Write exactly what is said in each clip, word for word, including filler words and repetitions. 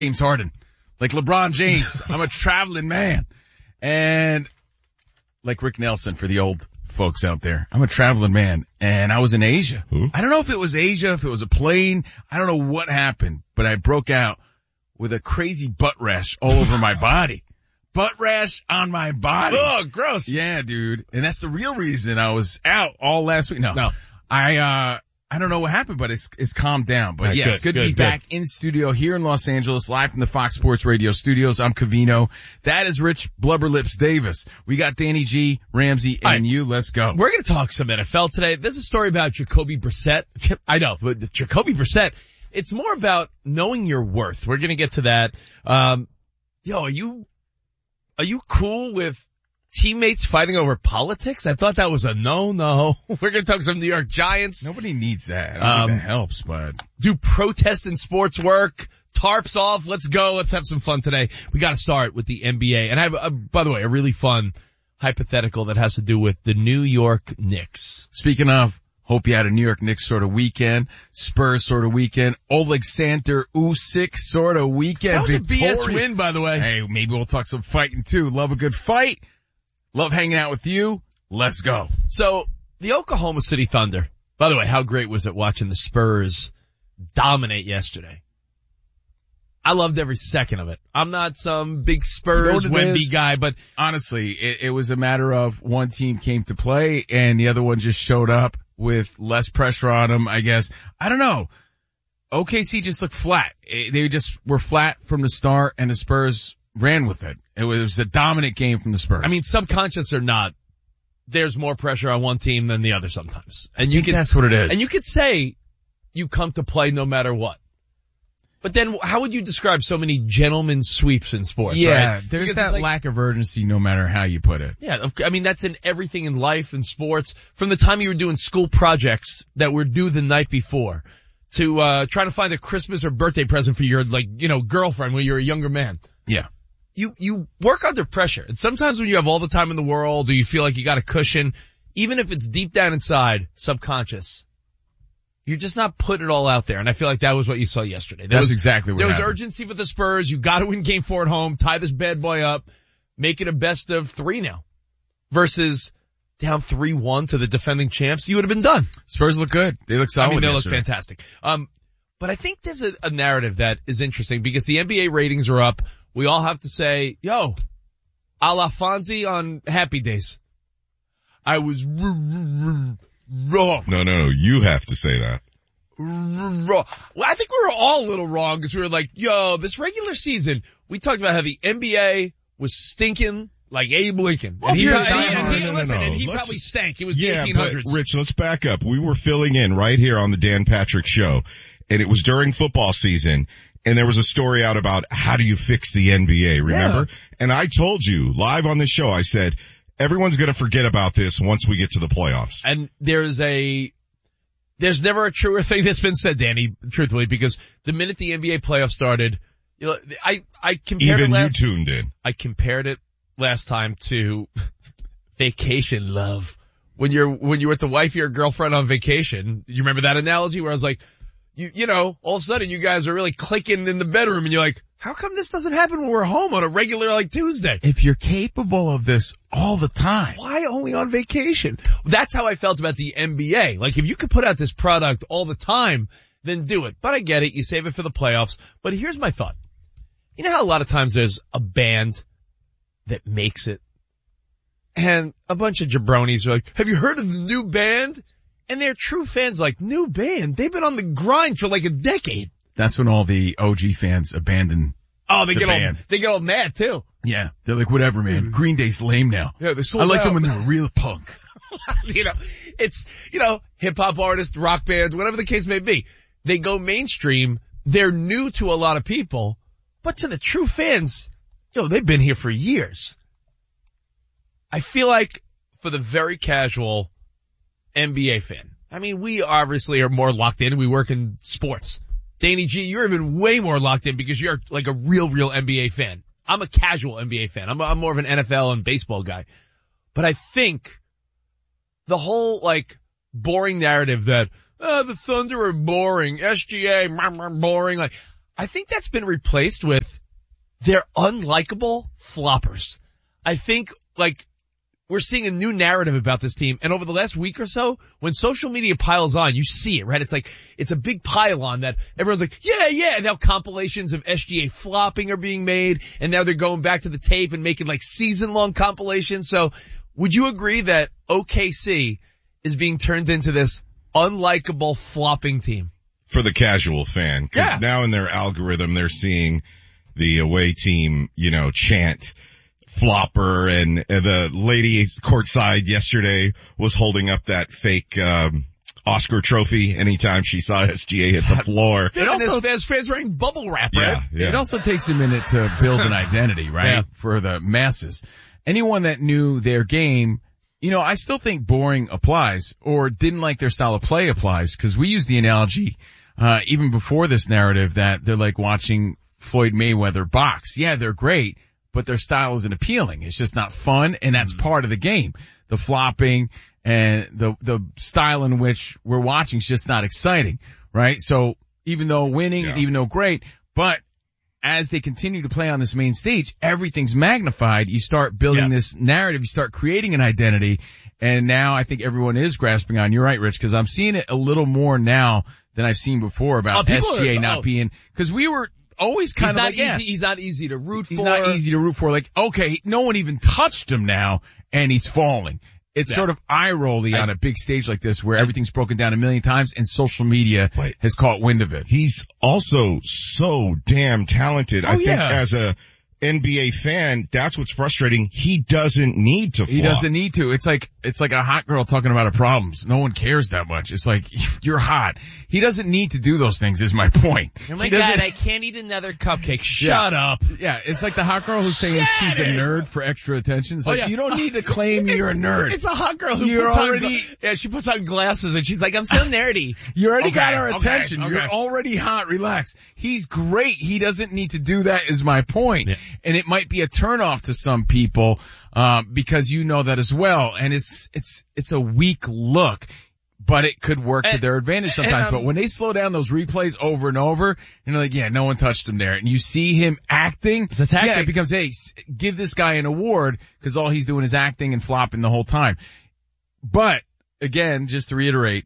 James Harden. Like LeBron James. I'm a traveling man. And like Rick Nelson for the old folks out there. I'm a traveling man. And I was in Asia. Who? I don't know if it was Asia, if it was a plane. I don't know what happened, but I broke out with a crazy butt rash all over my body. Butt rash on my body. Oh, gross. Yeah, dude. And that's the real reason I was out all last week. No. No. I, uh, I don't know what happened, but it's, it's calmed down. But right, yeah, good, it's good, good to be good. back in studio here in Los Angeles, live from the Fox Sports Radio studios. I'm Covino. That is Rich Blubberlips Davis. We got Danny G, Ramsey, and right. you. Let's go. We're going to talk some N F L today. There's a story about Jacoby Brissett. I know, but Jacoby Brissett, it's more about knowing your worth. We're going to get to that. Um, yo, are you, are you cool with teammates fighting over politics? I thought that was a no-no. We're going to talk some New York Giants. Nobody needs that. I don't Um, think that helps, but Do protest in sports work? Tarps off. Let's go. Let's have some fun today. We got to start with the N B A. And I have, uh, by the way, a really fun hypothetical that has to do with the New York Knicks. speaking of, hope you had a New York Knicks sort of weekend, Spurs sort of weekend, Alexander Usyk sort of weekend. That was a B S Victorious. win, by the way. Hey, maybe we'll talk some fighting too. Love a good fight. Love hanging out with you. Let's go. So, the Oklahoma City Thunder. By the way, how great was it watching the Spurs dominate yesterday? I loved every second of it. I'm not some big Spurs You know what it Wemby is? guy, but Honestly, it, it was a matter of one team came to play and the other one just showed up with less pressure on them, I guess. I don't know. O K C just looked flat. It- They just were flat from the start and the Spurs ran with it. It was, it was a dominant game from the Spurs. I mean, subconscious or not, there's more pressure on one team than the other sometimes. And I you think could, that's what it is. and you could say you come to play no matter what. But then how would you describe so many gentlemen sweeps in sports, yeah, right? there's Because that it's like- lack of urgency no matter how you put it. Yeah, of- I mean, that's in everything in life and sports. From the time you were doing school projects that were due the night before to, uh, trying to find a Christmas or birthday present for your, like, you know, girlfriend when you're a younger man. Yeah. You, you work under pressure. And sometimes when you have all the time in the world or you feel like you got a cushion, even if it's deep down inside, subconscious, you're just not putting it all out there. And I feel like that was what you saw yesterday. There That's was, exactly what There was happened. urgency for the Spurs. You got to win game four at home, tie this bad boy up, make it a best of three now versus down three one to the defending champs. You would have been done. Spurs look good. They look solid I mean, they yesterday. look fantastic. Um, but I think there's a, a narrative that is interesting because the N B A ratings are up. We all have to say, yo, a la Fonzie on Happy Days. I was r- r- r- wrong. No, no, you have to say that. Wrong. Well, I think we were all a little wrong because we were like, yo, this regular season, we talked about how the N B A was stinking like Abe Lincoln. And he, you're and he, a and he, diehard. No, no, listen, no. and he Let's- probably stank. It was the Yeah, eighteen but hundreds. Rich, let's back up. We were filling in right here on the Dan Patrick Show, and it was during football season, and there was a story out about how do you fix the N B A, remember? Yeah. And I told you live on the show, I said, everyone's going to forget about this once we get to the playoffs. And there's a, there's never a truer thing that's been said, Danny, truthfully, because the minute the N B A playoffs started, you know, I, I compared Even it you last, tuned in. I compared it last time to vacation love. When you're, when you're with the wife of your girlfriend on vacation, you remember that analogy where I was like, you, you know, all of a sudden you guys are really clicking in the bedroom and you're like, how come this doesn't happen when we're home on a regular like Tuesday? If you're capable of this all the time. Why only on vacation? That's how I felt about the N B A. Like if you could put out this product all the time, then do it. But I get it. You save it for the playoffs. But here's my thought. You know how a lot of times there's a band that makes it and a bunch of jabronis are like, have you heard of the new band? And they're true fans like, new band? They've been on the grind for like a decade. That's when all the O G fans abandon. Oh, they The get all, band. they get all mad too. Yeah. They're like, whatever, man. Green Day's lame now. Yeah, they're sold I like out. them when they were real punk. You know, it's, you know, hip hop artists, rock bands, whatever the case may be. They go mainstream. They're new to a lot of people, but to the true fans, yo, they've been here for years. I feel like for the very casual N B A fan, I mean, we obviously are more locked in. We work in sports. Danny G, you're even way more locked in because you're like a real, real N B A fan. I'm a casual N B A fan. I'm, I'm more of an N F L and baseball guy. But I think the whole like boring narrative that, oh, the Thunder are boring, S G A, boring, like, I think that's been replaced with they're unlikable floppers. I think, like, we're seeing a new narrative about this team, and over the last week or so, when social media piles on, you see it, right? It's like, it's a big pile on that everyone's like, yeah, yeah, and now compilations of S G A flopping are being made, and now they're going back to the tape and making like season-long compilations. So, would you agree that O K C is being turned into this unlikable flopping team? For the casual fan. Cause Yeah. now in their algorithm, they're seeing the away team, you know, chant flopper, and uh, the lady courtside yesterday was holding up that fake, um, Oscar trophy anytime she saw S G A hit the floor. It also- also fans, fans wearing bubble wrap, right? Yeah, yeah. It also takes a minute to build an identity, right? Yeah. For the masses. Anyone that knew their game, you know, I still think boring applies, or didn't like their style of play applies, because we use the analogy, uh, even before this narrative, that they're like watching Floyd Mayweather box. Yeah, they're great, but their style isn't appealing. It's just not fun, and that's Mm-hmm. part of the game. The flopping and the, the style in which we're watching is just not exciting, right? So even though winning, Yeah. even though great, but as they continue to play on this main stage, everything's magnified. You start building Yeah. this narrative, you start creating an identity, and now I think everyone is grasping on. You're right, Rich, because I'm seeing it a little more now than I've seen before about Oh, people S G A are- not oh. being, because we were always kind He's of not like, yeah, easy, he's not easy to root he's for. not easy to root for. Like, okay, no one even touched him now, and he's falling. It's Yeah. sort of eye-rolly on a big stage like this where everything's broken down a million times, and social media Wait. has caught wind of it. He's also so damn talented. I Oh, think yeah. as a N B A fan, that's what's frustrating. He doesn't need to flop. He doesn't need to. It's like, it's like a hot girl talking about her problems. No one cares that much. It's like, you're hot. He doesn't need to do those things, is my point. Oh my He doesn't- God, I can't eat another cupcake. Shut up. Yeah, it's like the hot girl who's saying Shut she's a it. nerd for extra attention. It's Oh, like, yeah. you don't need to claim you're a nerd. It's a hot girl who You're puts already- on, gla- yeah, she puts on glasses and she's like, I'm still nerdy. You already Okay, got our okay, attention. okay. You're already hot. Relax. He's great. He doesn't need to do that, is my point. Yeah. And it might be a turnoff to some people, um, because you know that as well. And it's, it's, it's a weak look, but it could work to And- their advantage and, sometimes. um, But when they slow down those replays over and over, and they're like, yeah, no one touched him there. And you see him acting. It's a tactic. Yeah, it becomes, hey, s- give this guy an award, because all he's doing is acting and flopping the whole time. But again, just to reiterate,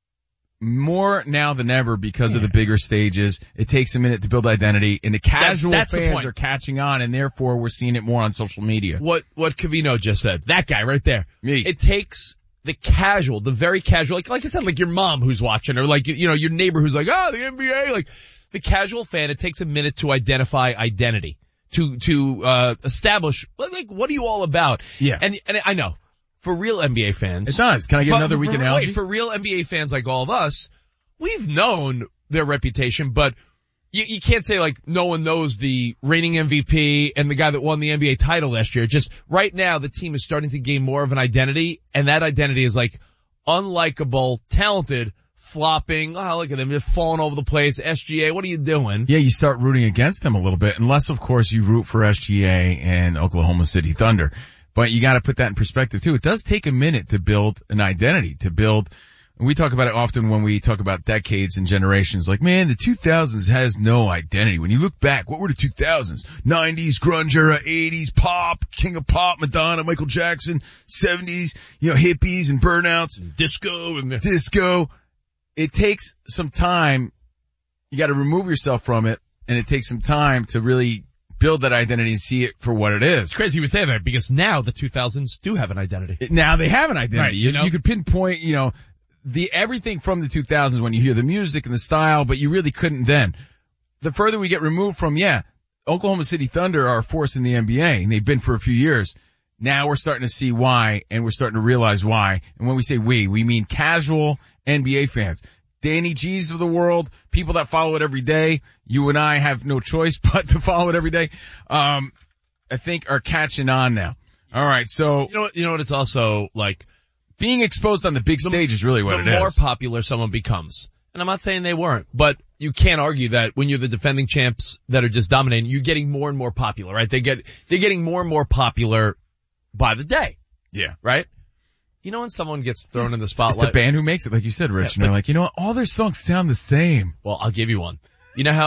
more now than ever because of the bigger stages. It takes a minute to build identity, and the casual that's the fans point. are catching on, and therefore we're seeing it more on social media. What, what Covino just said. That guy right there. Me. It takes the casual, the very casual, like, like I said, like your mom who's watching, or like, you know, your neighbor who's like, oh, the N B A, like, the casual fan, it takes a minute to identify identity, to, to, uh, establish, like, what are you all about? Yeah. And, and I know, for real N B A fans. It does. Can I get For- another weak for- analogy? Wait, for real N B A fans like all of us, we've known their reputation, but you, you can't say like no one knows the reigning M V P and the guy that won the N B A title last year. Just right now, the team is starting to gain more of an identity, and that identity is like unlikable, talented, flopping. Oh, look at them. They're falling over the place. S G A, what are you doing? Yeah, you start rooting against them a little bit, unless of course you root for S G A and Oklahoma City Thunder. But you gotta put that in perspective too. It does take a minute to build an identity, to build, and we talk about it often when we talk about decades and generations, like, man, the two thousands has no identity. When you look back, what were the two thousands? nineties, grunge era, eighties, pop, king of pop, Madonna, Michael Jackson, seventies, you know, hippies and burnouts, Disco and disco. It takes some time. You gotta remove yourself from it, and it takes some time to really build that identity and see it for what it is. it's crazy you would say that because now the two thousands do have an identity. It- Now they have an identity. Right, you, you know? you could pinpoint, you know, the everything from the two thousands when you hear the music and the style, but you really couldn't then. The further we get removed from, yeah, Oklahoma City Thunder are a force in the N B A, and they've been for a few years. Now we're starting to see why, and we're starting to realize why. And when we say we, we mean casual N B A fans. Danny G's of the world, people that follow it every day. You and I have no choice but to follow it every day. Um, I think are catching on now. All right, so You know what, you know what it's also like? being exposed on the big stage is really what the it more is. popular someone becomes. And I'm not saying they weren't, but you can't argue that when you're the defending champs that are just dominating, you're getting more and more popular, right? They get, they're getting more and more popular by the day, Yeah. right? You know when someone gets thrown in the It's spotlight? the band who makes it, like you said, Rich. Yeah, and they're like, you know what? All their songs sound the same. Well, I'll give you one. You know how,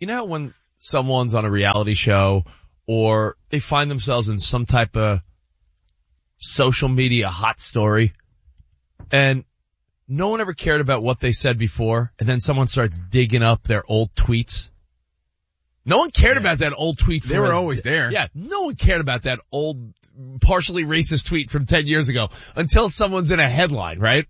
you know when someone's on a reality show or they find themselves in some type of social media hot story and no one ever cared about what they said before, and then someone starts digging up their old tweets? No one cared yeah. about that old tweet. They were always there. Yeah, no one cared about that old, partially racist tweet from ten years ago until someone's in a headline, right?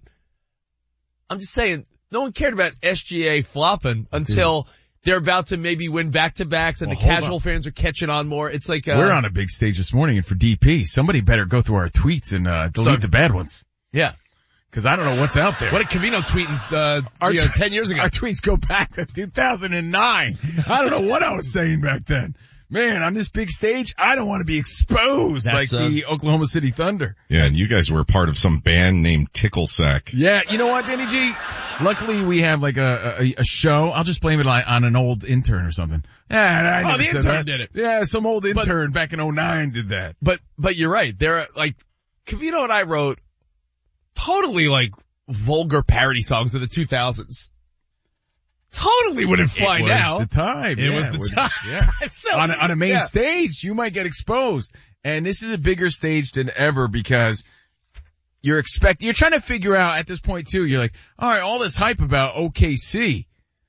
I'm just saying, no one cared about S G A flopping until Dude. they're about to maybe win back-to-backs and well, the casual on. fans are catching on more. It's like uh, we're on a big stage this morning, and for D P, somebody better go through our tweets and uh delete start, the bad ones. Yeah. Cause I don't know what's out there. What did Covino tweet uh, our, you know, ten years ago? Our tweets go back to two thousand nine. I don't know what I was saying back then. Man, on this big stage, I don't want to be exposed That's, like uh, the Oklahoma City Thunder. Yeah, and you guys were part of some band named Tickle Sack. Yeah, you know what, Danny G? Luckily we have like a, a, a show. I'll just blame it on an old intern or something. Yeah, I oh, never the said intern that. did it. Yeah, some old intern but, back in oh nine did that. But, but you're right. There, like, Covino and I wrote totally like vulgar parody songs of the two thousands. Totally wouldn't fly now. It was now. the time. It yeah, was the would, time. Yeah. so, on, a, on a main yeah. stage, you might get exposed. And this is a bigger stage than ever because you're expecting, you're trying to figure out at this point too, you're like, alright, all this hype about O K C.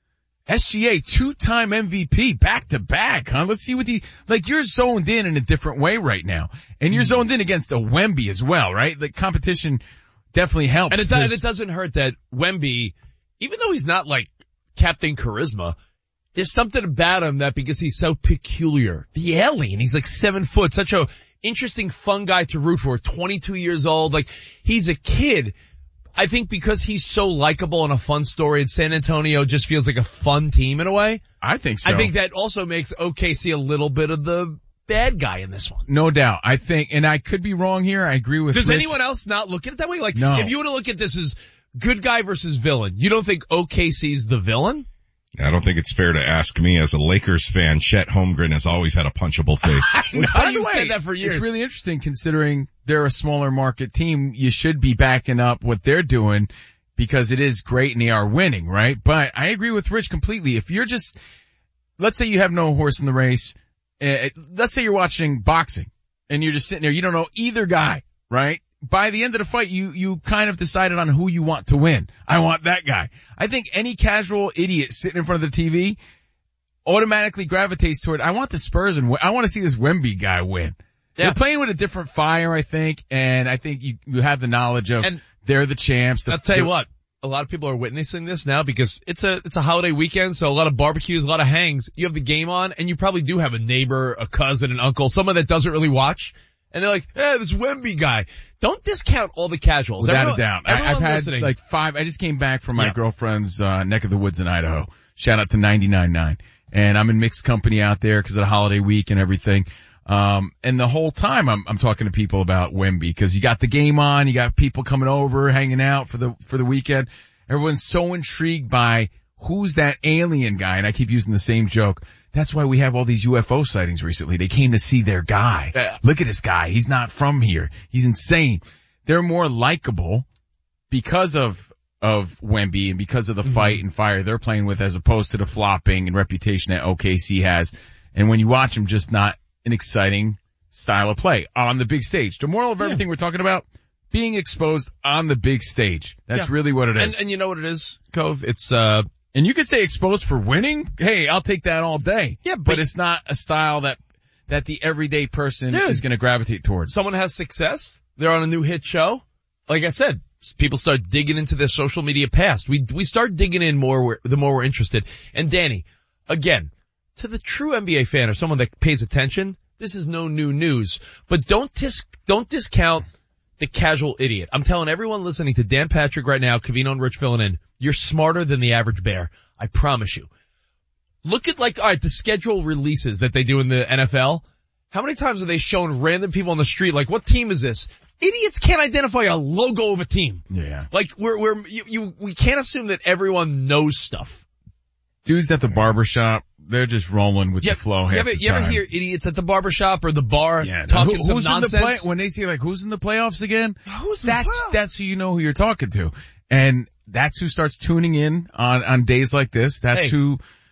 S G A, two-time M V P, back to back, huh? Let's see what the, like you're zoned in in a different way right now. And you're zoned in against a Wemby as well, right? The competition definitely helps. And it, does, and it doesn't hurt that Wemby, even though he's not like Captain Charisma, there's something about him that because he's so peculiar. The alien, he's like seven foot, such a interesting, fun guy to root for, twenty-two years old, like he's a kid. I think because he's so likable and a fun story, and San Antonio just feels like a fun team in a way. I think so. I think that also makes O K C a little bit of the bad guy in this one. No doubt. I think, and I could be wrong here, I agree with Does Rich. anyone else not look at it that way? Like, no. if you were to look at this as good guy versus villain, you don't think O K C's the villain? I don't think it's fair to ask me as a Lakers fan. Chet Holmgren has always had a punchable face. I know, By the you way, said that for years. It's really interesting considering they're a smaller market team. You should be backing up what they're doing because it is great and they are winning, right? But I agree with Rich completely. If you're just, let's say you have no horse in the race. Uh, let's say you're watching boxing and you're just sitting there. You don't know either guy, right? By the end of the fight, you, you kind of decided on who you want to win. I want that guy. I think any casual idiot sitting in front of the T V automatically gravitates toward, I want the Spurs and I want to see this Wemby guy win. Yeah. They're playing with a different fire, I think, and I think you, you have the knowledge of and they're the champs. The, I'll tell you what, a lot of people are witnessing this now because it's a, it's a holiday weekend, so a lot of barbecues, a lot of hangs. You have the game on and you probably do have a neighbor, a cousin, an uncle, someone that doesn't really watch. And they're like, hey, this Wemby guy. Don't discount all the casuals. Without everyone, a doubt. I, I've had listening. like five, I just came back from my yeah. girlfriend's, uh, neck of the woods in Idaho. Shout out to ninety-nine point nine. And I'm in mixed company out there because of the holiday week and everything. Um, and the whole time I'm, I'm talking to people about Wemby because you got the game on, you got people coming over, hanging out for the, for the weekend. Everyone's so intrigued by who's that alien guy. And I keep using the same joke. That's why we have all these U F O sightings recently. They came to see their guy. Yeah. Look at this guy. He's not from here. He's insane. They're more likable because of, of Wemby and because of the mm-hmm. fight and fire they're playing with as opposed to the flopping and reputation that O K C has. And when you watch them, just not an exciting style of play on the big stage. The moral of everything yeah. we're talking about, being exposed on the big stage. That's yeah. really what it is. And, and you know what it is, Cove? It's, uh, and you could say exposed for winning. Hey, I'll take that all day. Yeah, but, but it's not a style that, that the everyday person dude, is going to gravitate towards. Someone has success. They're on a new hit show. Like I said, people start digging into their social media past. We, we start digging in more the more we're interested. And Danny, again, to the true N B A fan or someone that pays attention, this is no new news. But don't dis, don't discount the casual idiot. I'm telling everyone listening to Dan Patrick right now, Covino and Rich filling in, you're smarter than the average bear. I promise you. Look at like, alright, the schedule releases that they do in the N F L. How many times have they shown random people on the street like, what team is this? Idiots can't identify a logo of a team. Yeah. Like we're, we're, you, you, we can't assume that everyone knows stuff. Dudes at the barbershop, they're just rolling with yeah, the flow. You, half ever, the you ever time. hear idiots at the barbershop or the bar yeah, talking who, some who's nonsense? In the play, when they say like, who's in the playoffs again? Who's in that's, the playoffs? That's who you know who you're talking to. And that's who starts tuning in on, on days like this. That's hey. who,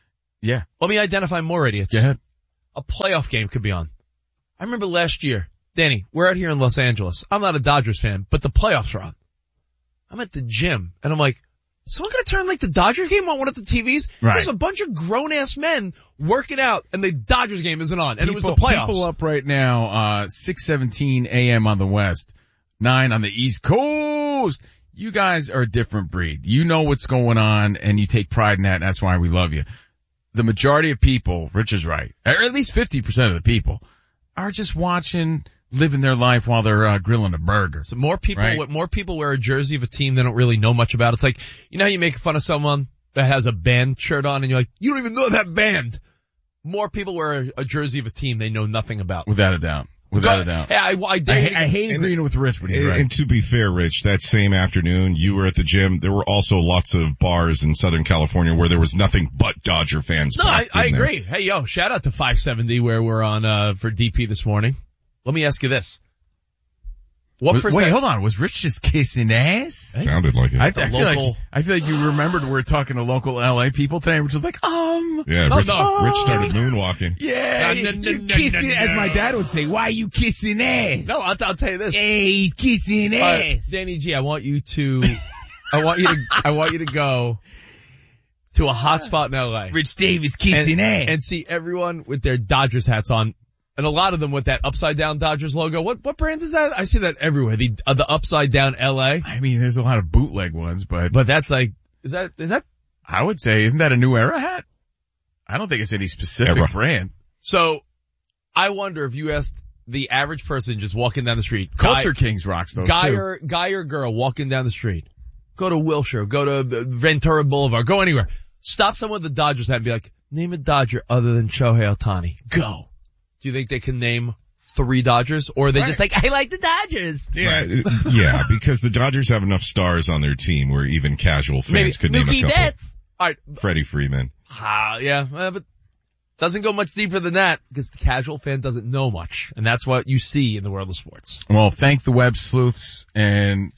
Yeah. Let me identify more idiots. Go ahead. A playoff game could be on. I remember last year, Danny, we're out here in Los Angeles. I'm not a Dodgers fan, but the playoffs are on. I'm at the gym and I'm like, someone gonna turn like the Dodger game on one of the T Vs? Right. There's a bunch of grown ass men working out and the Dodgers game isn't on. And people, it was the playoffs. People up right now, uh, six seventeen a.m. on the West, nine on the East Coast. You guys are a different breed. You know what's going on and you take pride in that, and that's why we love you. The majority of people, Rich is right, or at least fifty percent of the people, are just watching, living their life while they're uh, grilling a burger. So more people, Right. more people wear a jersey of a team they don't really know much about. It's like, you know how you make fun of someone that has a band shirt on and you're like, you don't even know that band. More people wear a, a jersey of a team they know nothing about. Without a doubt. Without Go- a doubt. Hey, I, I, I, dare ha- I hate agreeing with Rich, but he's And, right. and to be fair, Rich, that same afternoon you were at the gym. There were also lots of bars in Southern California where there was nothing but Dodger fans. No, I, packed I in there. agree. Hey, yo, shout out to five seventy where we're on, uh, for D P this morning. Let me ask you this. What Was- percent? Wait, hold on. Was Rich just kissing ass? Sounded like it. I, I The feel local- like I feel like you remembered we were talking to local L A people today, which was like, um, yeah, No, Rich, no. Rich started moonwalking. yeah, No, no, you, no, you no, kissing, no, as my no. dad would say, why are you kissing ass? No, I'll, I'll tell you this. Hey, he's kissing Uh, ass. Danny G, I want you to, I want you to, I want you to go to a hot spot in L A. Rich Davis kissing and, ass. and see everyone with their Dodgers hats on, and a lot of them with that upside down Dodgers logo. What what brand is that? I see that everywhere. The uh, the upside down L A. I mean, there's a lot of bootleg ones, but But that's like, is that is that? I would say, isn't that a New Era hat? I don't think it's any specific Era. brand. So, I wonder if you asked the average person just walking down the street, Culture guy, Kings rocks those guy too. or guy or girl walking down the street, go to Wilshire, go to the Ventura Boulevard, go anywhere, stop someone with the Dodgers hat and be like, name a Dodger other than Shohei Ohtani. Go. Do you think they can name three Dodgers, or are they Right. just like, I like the Dodgers? Yeah, yeah, because the Dodgers have enough stars on their team where even casual fans Maybe could name Mookie a couple. Betts. All right, Freddie Freeman. ah, yeah, uh, but doesn't go much deeper than that because the casual fan doesn't know much, and that's what you see in the world of sports. Well, thank the web sleuths and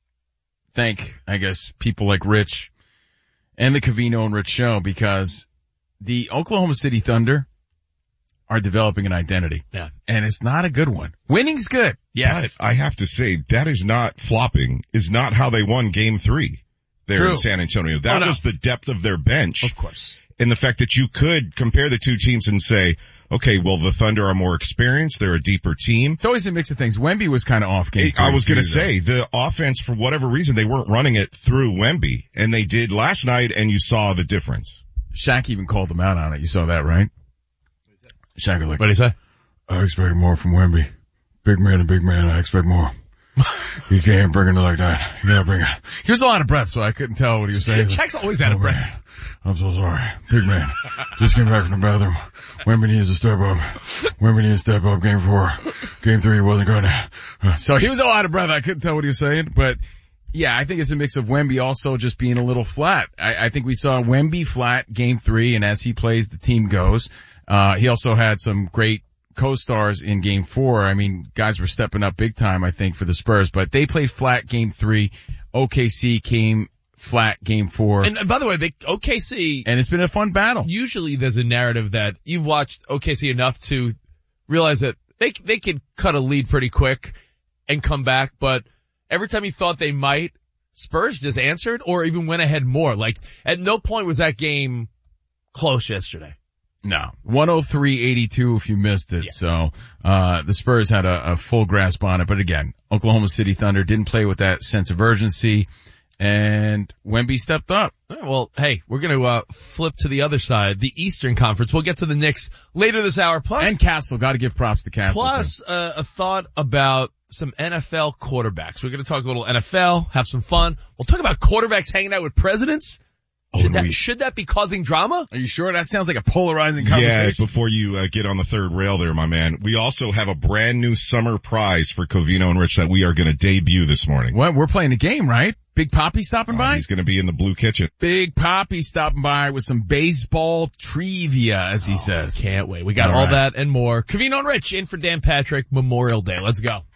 thank, I guess, people like Rich and the Covino and Rich show, because the Oklahoma City Thunder are developing an identity. Yeah. And it's not a good one. Winning's good. Yes. But I have to say, that is not flopping, is not how they won game three there True. in San Antonio. That Oh, no. was the depth of their bench. Of course. And the fact that you could compare the two teams and say, okay, well, the Thunder are more experienced. They're a deeper team. It's always a mix of things. Wemby was kind of off game. I was three, going to too, though. say, the offense, for whatever reason, they weren't running it through Wemby. And they did last night, and you saw the difference. Shaq even called them out on it. You saw that, right? Shaq was like, What do you say? I expect more from Wemby. Big man and big man, I expect more. You can't bring it like that. You gotta bring it. He was a lot of breath, so I couldn't tell what he was saying. Shaq's always out of Oh, breath. man. I'm so sorry. Big man. Just came back from the bathroom. Wemby needs to step up. Wemby needs to step up. Game four. Game three wasn't going to. So he was a lot of breath. I couldn't tell what he was saying, but yeah, I think it's a mix of Wemby also just being a little flat. I, I think we saw Wemby flat game three, and as he plays, the team goes. Uh, he also had some great co-stars in game four. I mean, guys were stepping up big time, I think, for the Spurs, but they played flat game three. O K C came flat game four. And uh, by the way, they, O K C, And it's been a fun battle. usually there's a narrative that you've watched O K C enough to realize that they, they can cut a lead pretty quick and come back, but every time you thought they might, Spurs just answered or even went ahead more. Like, at no point was that game close yesterday. No. one oh three eighty-two if you missed it. Yeah. So, uh, the Spurs had a, a full grasp on it. But again, Oklahoma City Thunder didn't play with that sense of urgency, and Wemby stepped up. All right, well, hey, we're going to uh, flip to the other side, the Eastern Conference. We'll get to the Knicks later this hour. Plus, And Castle, gotta give props to Castle. plus uh, a thought about some N F L quarterbacks. We're going to talk a little N F L, have some fun. We'll talk about quarterbacks hanging out with presidents. Oh, Should and that, we- should that be causing drama? Are you sure? That sounds like a polarizing Yeah, conversation. before you uh, get on the third rail there, my man, we also have a brand new summer prize for Covino and Rich that we are going to debut this morning. What? We're playing a game, right? Big Poppy stopping Uh, by? he's going to be in the Blue Kitchen. Big Poppy stopping by with some baseball trivia, as he Oh, says. Can't wait. We got All all right. that and more. Covino and Rich in for Dan Patrick Memorial Day. Let's go.